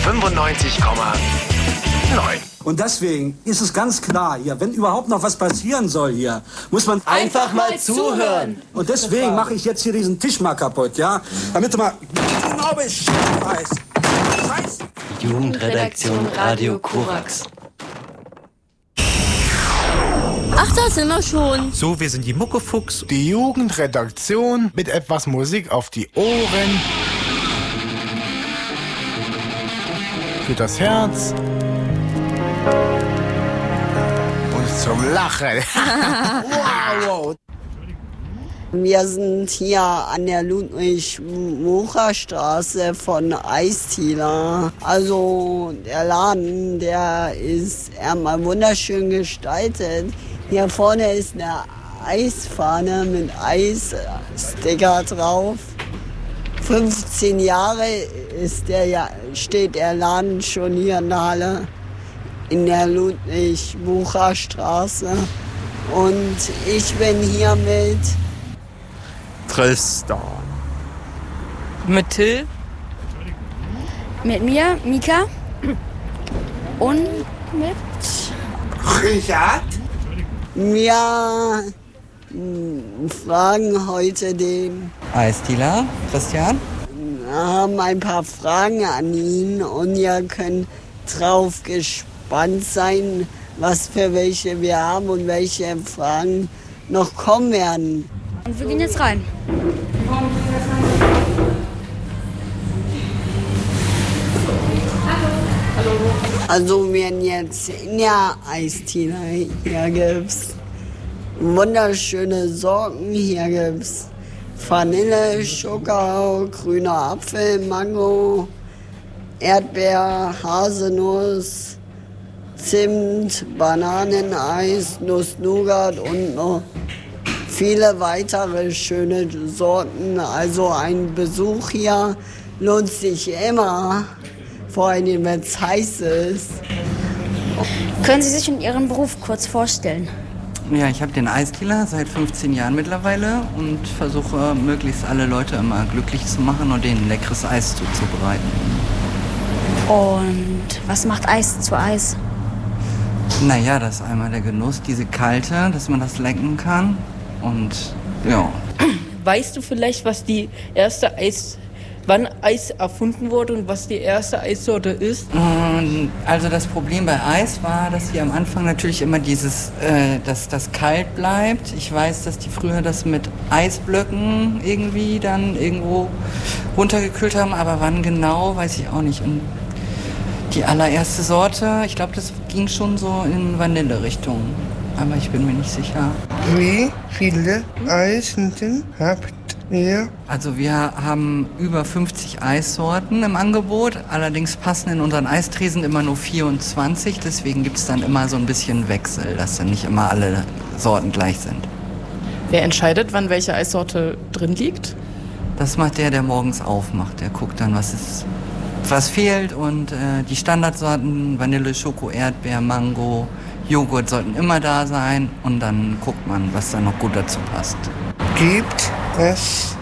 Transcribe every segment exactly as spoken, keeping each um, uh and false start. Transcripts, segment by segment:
fünfundneunzig Komma neun. Und deswegen ist es ganz klar hier, wenn überhaupt noch was passieren soll hier, muss man einfach mal zuhören. Und deswegen mache ich jetzt hier diesen Tisch mal kaputt, ja? Damit du mal genau Bescheid weißt. Scheiße. Jugendredaktion Radio Korax. Ach, da sind wir schon. So, wir sind die Muckefuchs. Die Jugendredaktion mit etwas Musik auf die Ohren. Für das Herz. Und zum Lachen. Wow. Wir sind hier an der Ludwig-Mucha-Straße von Eisthiler. Also der Laden, der ist einmal wunderschön gestaltet. Hier vorne ist eine Eisfahne mit Eissticker drauf. fünfzehn Jahre ist der, steht der Laden schon hier in der Halle, in der Ludwig-Mucha-Straße. Und ich bin hier mit Tristan. Mit Till. Mit mir, Mika. Und mit Richard. Wir fragen heute den Eisthiler, Christian. Wir haben ein paar Fragen an ihn und ihr könnt drauf gespannt sein, was für welche wir haben und welche Fragen noch kommen werden. Und wir gehen jetzt rein. Also wir sind jetzt in der Eisthiler. Hier gibt's wunderschöne Sorten. Hier gibt's Vanille, Schokau, grüner Apfel, Mango, Erdbeer, Haselnuss, Zimt, Bananeneis, Nuss-Nougat und noch viele weitere schöne Sorten. Also ein Besuch hier lohnt sich immer, vor allem wenn es heiß ist. Können Sie sich und Ihren Beruf kurz vorstellen? Ja, ich habe den Eisthiler seit fünfzehn Jahren mittlerweile und versuche möglichst alle Leute immer glücklich zu machen und denen leckeres Eis zuzubereiten. Und was macht Eis zu Eis? Naja, das ist einmal der Genuss, diese Kalte, dass man das lecken kann. Und ja. Weißt du vielleicht, was die erste Eis, wann Eis erfunden wurde und was die erste Eissorte ist? Also das Problem bei Eis war, dass die am Anfang natürlich immer dieses, äh, dass das kalt bleibt. Ich weiß, dass die früher das mit Eisblöcken irgendwie dann irgendwo runtergekühlt haben, aber wann genau, weiß ich auch nicht. Und die allererste Sorte, ich glaube, das ging schon so in Vanille-Richtung, aber ich bin mir nicht sicher. Wie viele Eissorten habt ihr? Also wir haben über fünfzig Eissorten im Angebot, allerdings passen in unseren Eistresen immer nur vierundzwanzig, deswegen gibt es dann immer so ein bisschen Wechsel, dass dann nicht immer alle Sorten gleich sind. Wer entscheidet, wann welche Eissorte drin liegt? Das macht der, der morgens aufmacht. Der guckt dann, was ist, was fehlt und äh, die Standardsorten Vanille, Schoko, Erdbeer, Mango, Joghurt sollten immer da sein und dann guckt man, was da noch gut dazu passt. Gibt es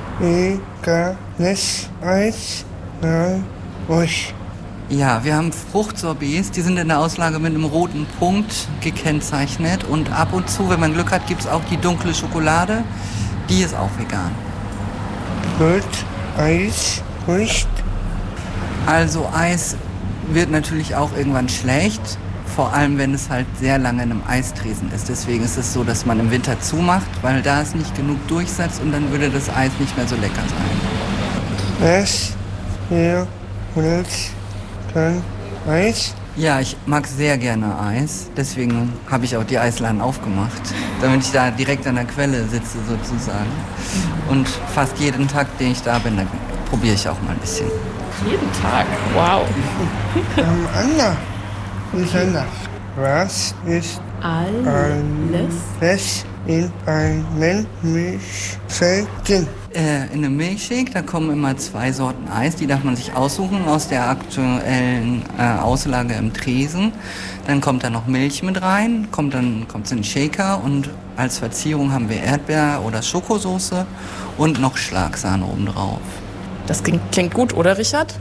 veganes Eis bei euch? Ja, wir haben Fruchtsorbets, die sind in der Auslage mit einem roten Punkt gekennzeichnet und ab und zu, wenn man Glück hat, gibt es auch die dunkle Schokolade, die ist auch vegan. Wird Eis nicht? Also Eis wird natürlich auch irgendwann schlecht, vor allem wenn es halt sehr lange in einem Eistresen ist. Deswegen ist es so, dass man im Winter zumacht, weil da es nicht genug durchsetzt und dann würde das Eis nicht mehr so lecker sein. Was ihr wollt dann Eis? Ja, ich mag sehr gerne Eis, deswegen habe ich auch die Eisladen aufgemacht, damit ich da direkt an der Quelle sitze sozusagen. Und fast jeden Tag, den ich da bin, dann probiere ich auch mal ein bisschen. Jeden Tag, wow. Am Anna, besonders. Was ist Alles? alles in einem Milchshake drin? Äh, in einem Milchshake, da kommen immer zwei Sorten Eis, die darf man sich aussuchen aus der aktuellen äh, Auslage im Tresen. Dann kommt da noch Milch mit rein, kommt dann kommt's in den Shaker und als Verzierung haben wir Erdbeer- oder Schokosoße und noch Schlagsahne obendrauf. Das klingt, klingt gut, oder Richard?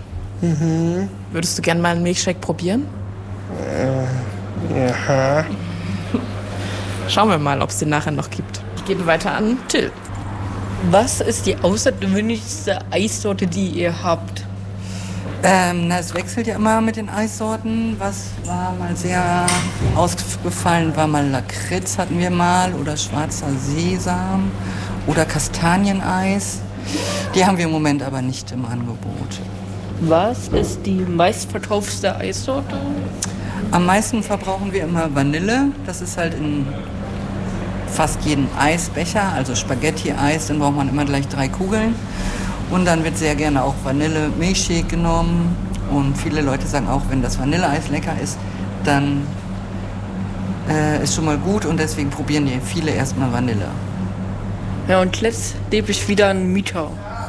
Mhm. Würdest du gerne mal einen Milkshake probieren? Äh, ja. Schauen wir mal, ob es den nachher noch gibt. Ich gebe weiter an Till. Was ist die außergewöhnlichste Eissorte, die ihr habt? Ähm, na, es wechselt ja immer mit den Eissorten. Was war mal sehr ausgefallen, war mal Lakritz hatten wir mal oder schwarzer Sesam oder Kastanieneis. Die haben wir im Moment aber nicht im Angebot. Was ist die meistverkaufte Eissorte? Am meisten verbrauchen wir immer Vanille. Das ist halt in fast jedem Eisbecher, also Spaghetti-Eis, dann braucht man immer gleich drei Kugeln. Und dann wird sehr gerne auch Vanille-Milchshake genommen. Und viele Leute sagen auch, wenn das Vanilleeis lecker ist, dann äh, ist schon mal gut. Und deswegen probieren die viele erstmal Vanille. Ja, und jetzt lebe ich wieder ein Mieter.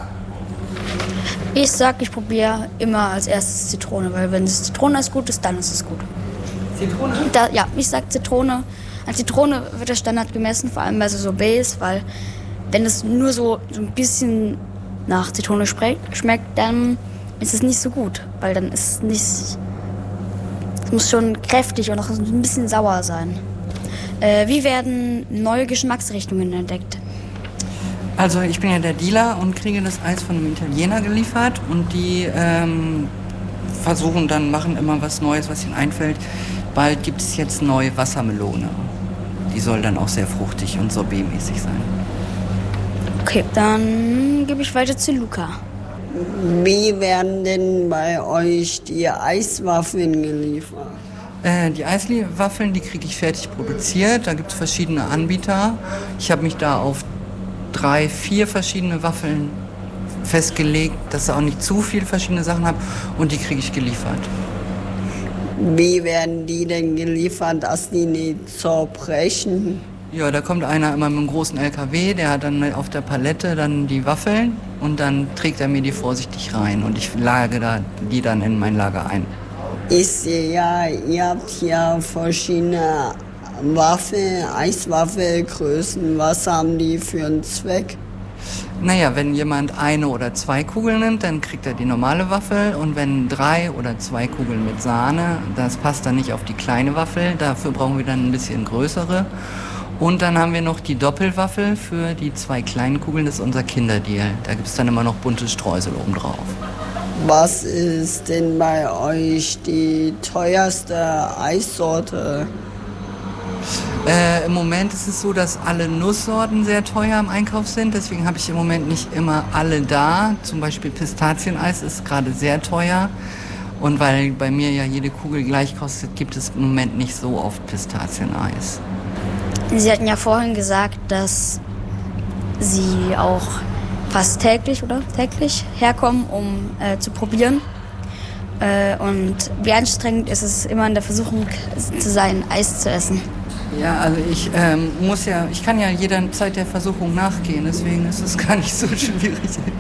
Ich sag, ich probiere immer als erstes Zitrone, weil wenn das Zitroneneis gut ist, dann ist es gut. Zitrone? Da, ja, ich sag Zitrone. An Zitrone wird der Standard gemessen, vor allem bei so Sorbets, weil wenn es nur so, so ein bisschen nach Zitrone schmeckt, dann ist es nicht so gut, weil dann ist es nicht, es muss schon kräftig und auch ein bisschen sauer sein. Äh, wie werden neue Geschmacksrichtungen entdeckt? Also ich bin ja der Dealer und kriege das Eis von einem Italiener geliefert und die ähm, versuchen dann, machen immer was Neues, was ihnen einfällt. Bald gibt es jetzt neue Wassermelone. Die soll dann auch sehr fruchtig und sorbetmäßig sein. Okay, dann gebe ich weiter zu Luca. Wie werden denn bei euch die Eiswaffeln geliefert? Äh, die Eiswaffeln, die kriege ich fertig produziert. Da gibt es verschiedene Anbieter. Ich habe mich da auf drei, vier verschiedene Waffeln festgelegt, dass ich auch nicht zu viele verschiedene Sachen habe. Und die kriege ich geliefert. Wie werden die denn geliefert, dass die nicht zerbrechen? Ja, da kommt einer immer mit einem großen L K W, der hat dann auf der Palette dann die Waffeln und dann trägt er mir die vorsichtig rein und ich lage da die dann in mein Lager ein. Ich sehe ja, ihr habt ja verschiedene Waffeln, Eiswaffelgrößen. Was haben die für einen Zweck? Naja, wenn jemand eine oder zwei Kugeln nimmt, dann kriegt er die normale Waffel. Und wenn drei oder zwei Kugeln mit Sahne, das passt dann nicht auf die kleine Waffel. Dafür brauchen wir dann ein bisschen größere. Und dann haben wir noch die Doppelwaffel für die zwei kleinen Kugeln. Das ist unser Kinderdeal. Da gibt es dann immer noch buntes Streusel obendrauf. Was ist denn bei euch die teuerste Eissorte? Äh, Im Moment ist es so, dass alle Nusssorten sehr teuer im Einkauf sind. Deswegen habe ich im Moment nicht immer alle da. Zum Beispiel Pistazieneis ist gerade sehr teuer. Und weil bei mir ja jede Kugel gleich kostet, gibt es im Moment nicht so oft Pistazieneis. Sie hatten ja vorhin gesagt, dass Sie auch fast täglich oder täglich herkommen, um äh, zu probieren. Äh, und wie anstrengend ist es immer in der Versuchung zu sein, Eis zu essen? Ja, also ich ähm, muss ja, ich kann ja jederzeit der Versuchung nachgehen, deswegen ist es gar nicht so schwierig.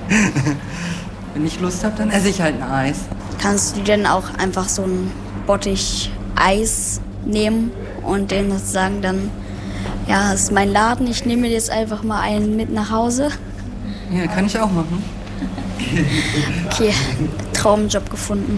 Wenn ich Lust habe, dann esse ich halt ein Eis. Kannst du denn auch einfach so ein Bottich Eis nehmen und denen sozusagen dann, ja, das ist mein Laden, ich nehme mir jetzt einfach mal einen mit nach Hause? Ja, kann ich auch machen. Okay, Traumjob gefunden.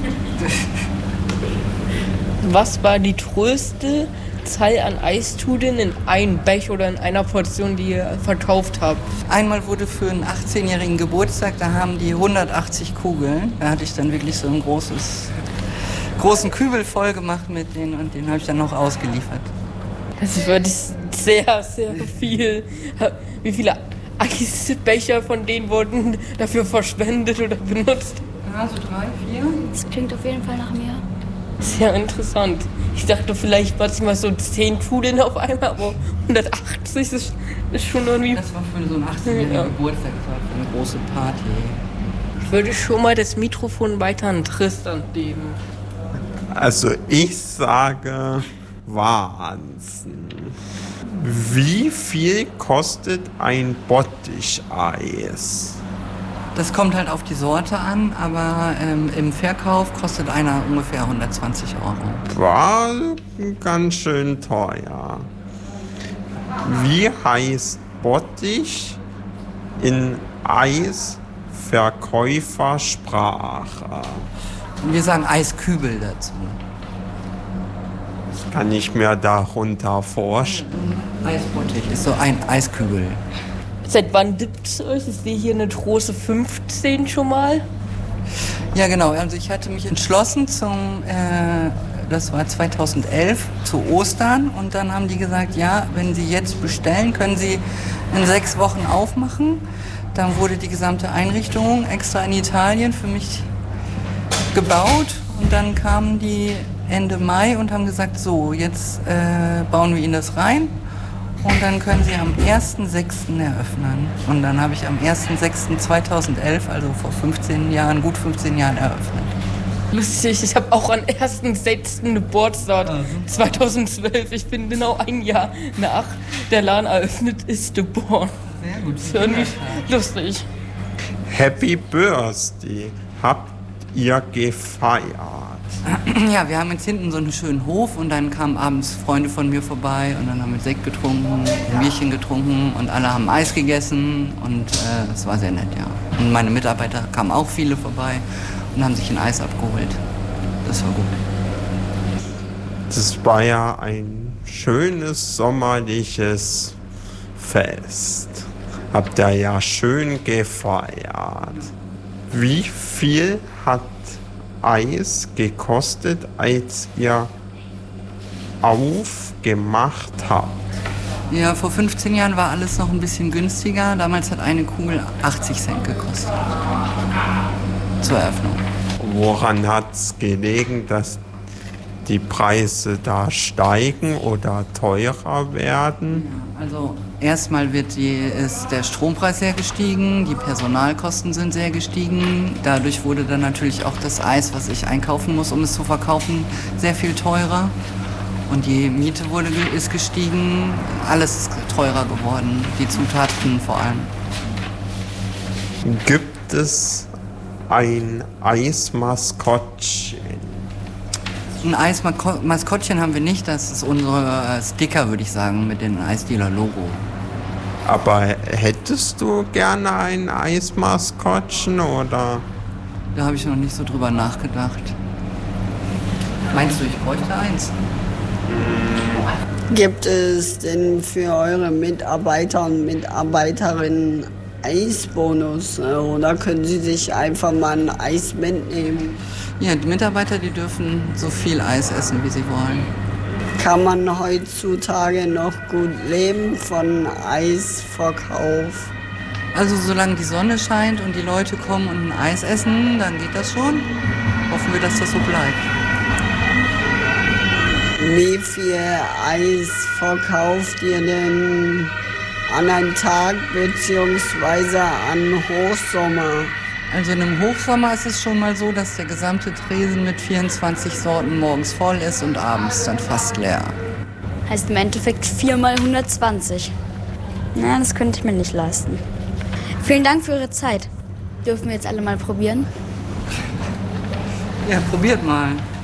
Was war die größte Zahl an Eistudeln in einem Becher oder in einer Portion, die ihr verkauft habt? Einmal wurde für einen achtzehnjährigen Geburtstag, da haben die hundertachtzig Kugeln. Da hatte ich dann wirklich so einen großes, großen Kübel voll gemacht mit denen und den habe ich dann noch ausgeliefert. Das ist wirklich sehr, sehr viel. Wie viele Eisbecher von denen wurden dafür verschwendet oder benutzt? Ja, so drei, vier. Das klingt auf jeden Fall nach mir. Sehr interessant. Ich dachte vielleicht manchmal so zehn Kugeln auf einmal, aber hundertachtzig ist, ist schon irgendwie... Das war für so einen achtzehnjährigen ja. Geburtstag, das war für eine große Party. Ich würde schon mal das Mikrofon weiter an Tristan geben. Also ich sage Wahnsinn. Wie viel kostet ein Botticheis? Das kommt halt auf die Sorte an, aber ähm, im Verkauf kostet einer ungefähr hundertzwanzig Euro. War ganz schön teuer. Wie heißt Bottich in Eis Verkäufersprache? Wir sagen Eiskübel dazu. Das kann ich mir darunter vorstellen. Eisbottich ist so ein Eiskübel. Seit wann gibt es euch? Ich sehe hier eine große fünfzehn schon mal. Ja, genau. Also ich hatte mich entschlossen zum, äh, das war zweitausendelf, zu Ostern. Und dann haben die gesagt, ja, wenn Sie jetzt bestellen, können Sie in sechs Wochen aufmachen. Dann wurde die gesamte Einrichtung extra in Italien für mich gebaut. Und dann kamen die Ende Mai und haben gesagt, so, jetzt äh, bauen wir Ihnen das rein. Und dann können Sie am ersten sechsten eröffnen. Und dann habe ich am ersten sechsten zweitausendelf, also vor fünfzehn Jahren, gut fünfzehn Jahren eröffnet. Lustig, ich habe auch am ersten sechsten Geburtstag, zweitausendzwölf. Ich bin genau ein Jahr nach der Laden eröffnet ist, geboren. Sehr gut. Das ist irgendwie lustig. Happy Birthday. Habt ihr gefeiert? Ja, wir haben jetzt hinten so einen schönen Hof und dann kamen abends Freunde von mir vorbei und dann haben wir Sekt getrunken, ein Bierchen getrunken und alle haben Eis gegessen und äh, das war sehr nett, ja. Und meine Mitarbeiter kamen auch viele vorbei und haben sich ein Eis abgeholt. Das war gut. Das war ja ein schönes sommerliches Fest. Habt ihr ja schön gefeiert. Wie viel hat Eis gekostet, als ihr aufgemacht habt? Ja, vor fünfzehn Jahren war alles noch ein bisschen günstiger. Damals hat eine Kugel achtzig Cent gekostet. Zur Eröffnung. Woran hat es gelegen, dass die Preise da steigen oder teurer werden? Ja, also erstmal wird die, ist der Strompreis sehr gestiegen, die Personalkosten sind sehr gestiegen. Dadurch wurde dann natürlich auch das Eis, was ich einkaufen muss, um es zu verkaufen, sehr viel teurer. Und die Miete wurde, ist gestiegen, alles ist teurer geworden, die Zutaten vor allem. Gibt es ein Eismaskottchen? Ein Eismaskottchen haben wir nicht, das ist unsere Sticker, würde ich sagen, mit dem Eisdealer-Logo. Aber hättest du gerne ein Eismaskottchen oder? Da habe ich noch nicht so drüber nachgedacht. Meinst du, ich bräuchte eins? Gibt es denn für eure Mitarbeiter und Mitarbeiterinnen Eisbonus oder können sie sich einfach mal ein Eis mitnehmen? Ja, die Mitarbeiter, die dürfen so viel Eis essen, wie sie wollen. Kann man heutzutage noch gut leben von Eisverkauf? Also solange die Sonne scheint und die Leute kommen und ein Eis essen, dann geht das schon. Hoffen wir, dass das so bleibt. Wie viel Eis verkauft ihr denn an einem Tag bzw. an Hochsommer? Also in einem Hochsommer ist es schon mal so, dass der gesamte Tresen mit vierundzwanzig Sorten morgens voll ist und abends dann fast leer. Heißt im Endeffekt vier mal hundertzwanzig. Na, das könnte ich mir nicht leisten. Vielen Dank für Ihre Zeit. Dürfen wir jetzt alle mal probieren? Ja, probiert mal.